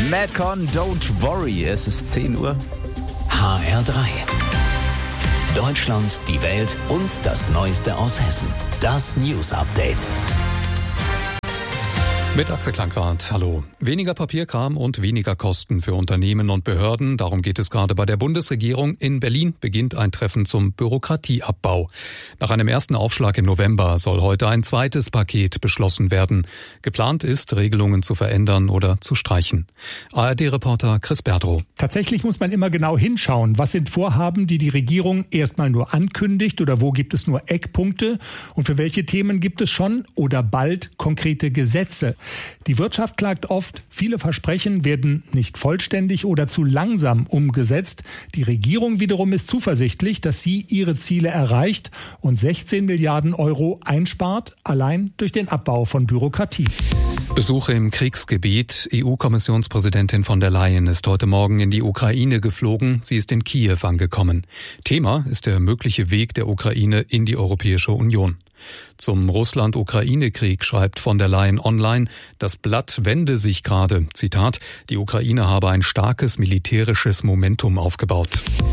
Madcon, Don't Worry. Es ist 10 Uhr. HR3. Deutschland, die Welt und das Neueste aus Hessen. Das News Update. Mit Axel Klangwart, hallo. Weniger Papierkram und weniger Kosten für Unternehmen und Behörden. Darum geht es gerade bei der Bundesregierung. In Berlin beginnt ein Treffen zum Bürokratieabbau. Nach einem ersten Aufschlag im November soll heute ein zweites Paket beschlossen werden. Geplant ist, Regelungen zu verändern oder zu streichen. ARD-Reporter Chris Berdrow. Tatsächlich muss man immer genau hinschauen. Was sind Vorhaben, die die Regierung erstmal nur ankündigt, oder wo gibt es nur Eckpunkte? Und für welche Themen gibt es schon oder bald konkrete Gesetze? Die Wirtschaft klagt oft, viele Versprechen werden nicht vollständig oder zu langsam umgesetzt. Die Regierung wiederum ist zuversichtlich, dass sie ihre Ziele erreicht und 16 Milliarden Euro einspart, allein durch den Abbau von Bürokratie. Besuche im Kriegsgebiet. EU-Kommissionspräsidentin von der Leyen ist heute Morgen in die Ukraine geflogen. Sie ist in Kiew angekommen. Thema ist der mögliche Weg der Ukraine in die Europäische Union. Zum Russland-Ukraine-Krieg schreibt von der Leyen online, das Blatt wende sich gerade. Zitat, die Ukraine habe ein starkes militärisches Momentum aufgebaut.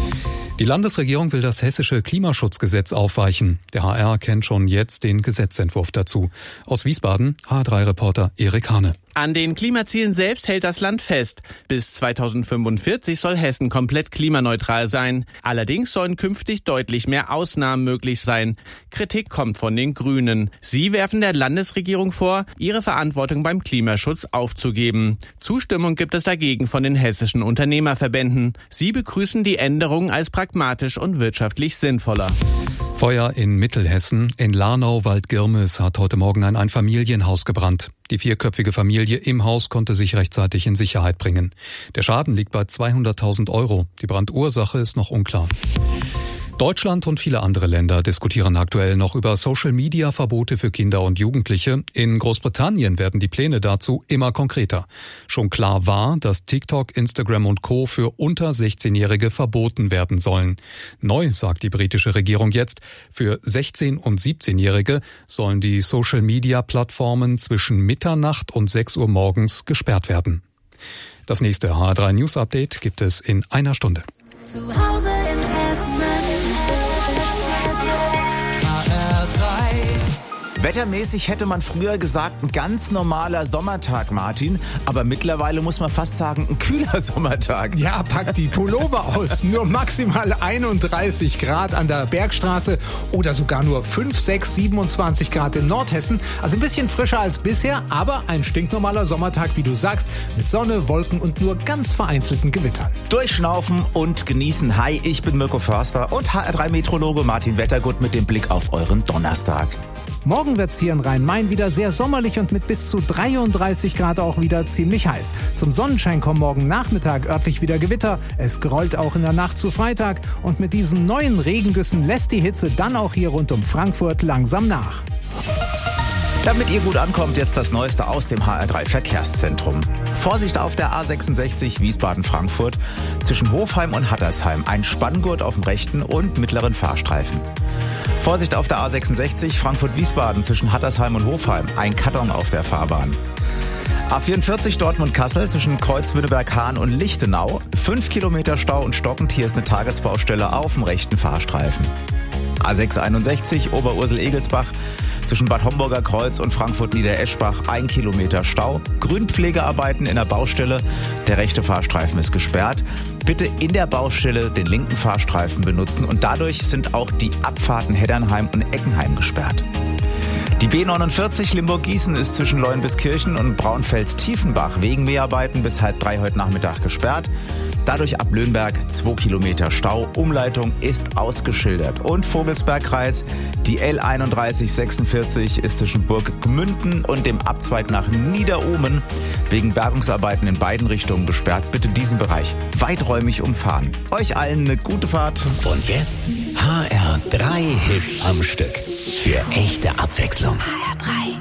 Die Landesregierung will das hessische Klimaschutzgesetz aufweichen. Der HR kennt schon jetzt den Gesetzentwurf dazu. Aus Wiesbaden, HR3-Reporter Erik Hane. An den Klimazielen selbst hält das Land fest. Bis 2045 soll Hessen komplett klimaneutral sein. Allerdings sollen künftig deutlich mehr Ausnahmen möglich sein. Kritik kommt von den Grünen. Sie werfen der Landesregierung vor, ihre Verantwortung beim Klimaschutz aufzugeben. Zustimmung gibt es dagegen von den hessischen Unternehmerverbänden. Sie begrüßen die Änderung als pragmatisch und wirtschaftlich sinnvoller. Feuer in Mittelhessen. In Lahnau-Waldgirmes hat heute Morgen ein Einfamilienhaus gebrannt. Die 4-köpfige Familie im Haus konnte sich rechtzeitig in Sicherheit bringen. Der Schaden liegt bei 200.000 Euro. Die Brandursache ist noch unklar. Deutschland und viele andere Länder diskutieren aktuell noch über Social-Media-Verbote für Kinder und Jugendliche. In Großbritannien werden die Pläne dazu immer konkreter. Schon klar war, dass TikTok, Instagram und Co. für unter 16-Jährige verboten werden sollen. Neu sagt die britische Regierung jetzt, für 16- und 17-Jährige sollen die Social-Media-Plattformen zwischen Mitternacht und 6 Uhr morgens gesperrt werden. Das nächste HR3 News Update gibt es in einer Stunde. Zu Hause in Hessen. Wettermäßig hätte man früher gesagt, ein ganz normaler Sommertag, Martin. Aber mittlerweile muss man fast sagen, ein kühler Sommertag. Ja, pack die Pullover aus. Nur maximal 31 Grad an der Bergstraße oder sogar nur 5, 6, 27 Grad in Nordhessen. Also ein bisschen frischer als bisher, aber ein stinknormaler Sommertag, wie du sagst, mit Sonne, Wolken und nur ganz vereinzelten Gewittern. Durchschnaufen und genießen. Hi, ich bin Mirko Förster und HR3-Meteorologe Martin Wettergut mit dem Blick auf euren Donnerstag. Morgen wird's hier in Rhein-Main wieder sehr sommerlich und mit bis zu 33 Grad auch wieder ziemlich heiß. Zum Sonnenschein kommen morgen Nachmittag örtlich wieder Gewitter. Es grollt auch in der Nacht zu Freitag. Und mit diesen neuen Regengüssen lässt die Hitze dann auch hier rund um Frankfurt langsam nach. Damit ihr gut ankommt, jetzt das Neueste aus dem HR3 Verkehrszentrum. Vorsicht auf der A66 Wiesbaden-Frankfurt zwischen Hofheim und Hattersheim. Ein Spanngurt auf dem rechten und mittleren Fahrstreifen. Vorsicht auf der A66 Frankfurt-Wiesbaden zwischen Hattersheim und Hofheim. Ein Karton auf der Fahrbahn. A44 Dortmund-Kassel zwischen Kreuz-Wünnenberg-Hahn und Lichtenau. 5 Kilometer Stau und stockend. Hier ist eine Tagesbaustelle auf dem rechten Fahrstreifen. A661 Oberursel-Egelsbach zwischen Bad Homburger Kreuz und Frankfurt-Niedereschbach 1 Kilometer Stau. Grünpflegearbeiten in der Baustelle. Der rechte Fahrstreifen ist gesperrt. Bitte in der Baustelle den linken Fahrstreifen benutzen und dadurch sind auch die Abfahrten Heddernheim und Eckenheim gesperrt. Die B49 Limburg-Gießen ist zwischen Leuenbiskirchen und Braunfels-Tiefenbach wegen Mäharbeiten bis 2:30 heute Nachmittag gesperrt. Dadurch ab Löhnberg 2 Kilometer Stau. Umleitung ist ausgeschildert. Und Vogelsbergkreis, die L3146 ist zwischen Burg Gmünden und dem Abzweig nach Niederohmen wegen Bergungsarbeiten in beiden Richtungen gesperrt. Bitte diesen Bereich weiträumig umfahren. Euch allen eine gute Fahrt. Und jetzt HR3 Hits am Stück. Für echte Abwechslung.